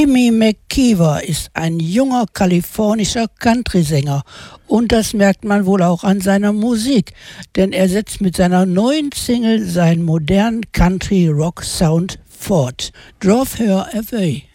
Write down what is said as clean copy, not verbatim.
Timmy McKeever ist ein junger kalifornischer Country-Sänger und das merkt man wohl auch an seiner Musik, denn er setzt mit seiner neuen Single seinen modernen Country-Rock-Sound fort. Drove Her Away.